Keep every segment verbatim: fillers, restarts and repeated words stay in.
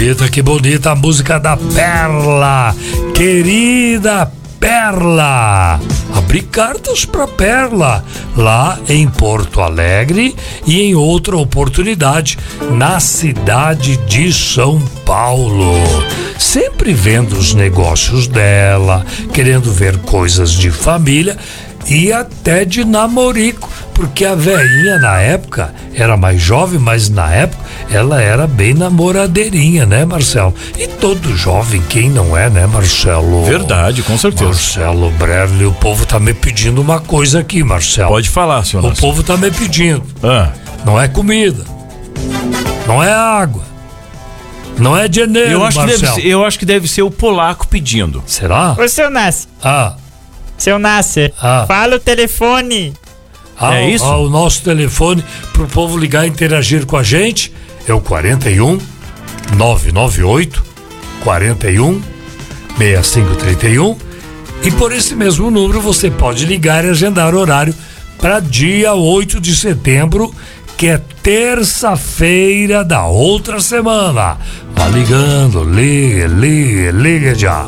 bonita, que bonita a música da Perla, querida Perla. Abri cartas para Perla lá em Porto Alegre e em outra oportunidade na cidade de São Paulo. Sempre vendo os negócios dela, querendo ver coisas de família e até de namorico, porque a velhinha na época era mais jovem, mas na época ela era bem namoradeirinha, né, Marcelo? E todo jovem, quem não é, né, Marcelo? Verdade, com certeza. Marcelo Bradley, o povo tá me pedindo uma coisa aqui, Marcelo. Pode falar, senhor O Nácio. povo tá me pedindo. Ah. Não é comida, não é água, não é dinheiro, Eu acho, que Marcelo. deve ser, eu acho que deve ser o polaco pedindo. Será? Ô, seu Nasce, Ah, seu Nasce, Ah. fala o telefone. ah, É isso? ah, o nosso telefone pro povo ligar e interagir com a gente é o quarenta e um, nove nove oito, quarenta e um, sessenta e cinco trinta e um, e por esse mesmo número você pode ligar e agendar horário para dia oito de setembro, que é terça-feira da outra semana. Vá ligando, liga, liga, liga já.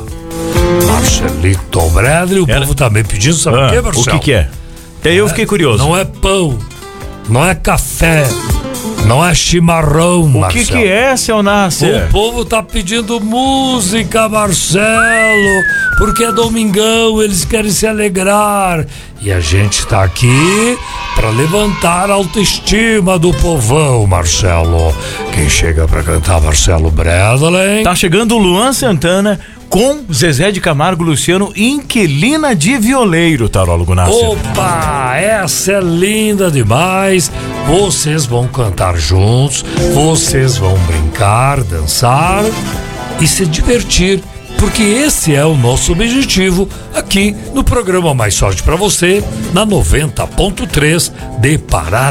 Marcelito Bradley, o Era- povo também pedindo, sabe Ah, o que, o Marcelo? que que é? Até eu fiquei curioso. Não é pão, não é café, não é chimarrão, O que Marcelo. que é, seu Nácio? O povo tá pedindo música, Marcelo, porque é domingão, eles querem se alegrar. E a gente tá aqui pra levantar a autoestima do povão, Marcelo. Quem chega pra cantar, Marcelo Bradley? Tá chegando o Luan Santana com Zezé de Camargo, Luciano, Inquilina de Violeiro, tarólogo Nácio. Opa, essa é linda demais. Vocês vão cantar juntos, vocês vão brincar, dançar e se divertir, porque esse é o nosso objetivo aqui no programa Mais Sorte pra Você, na noventa ponto três de Paranaguá.